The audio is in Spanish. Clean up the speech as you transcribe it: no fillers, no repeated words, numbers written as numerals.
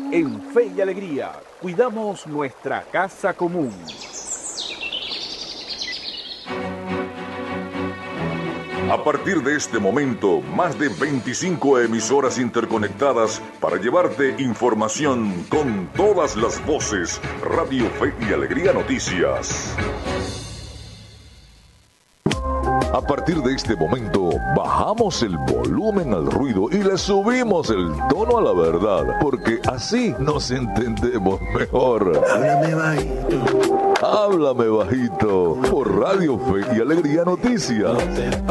En Fe y Alegría, cuidamos nuestra casa común. A partir de este momento, más de 25 emisoras interconectadas para llevarte información con todas las voces. Radio Fe y Alegría Noticias. A partir de este momento, bajamos el volumen al ruido y le subimos el tono a la verdad, porque así nos entendemos mejor. Háblame bajito. Háblame bajito por Radio Fe y Alegría Noticias.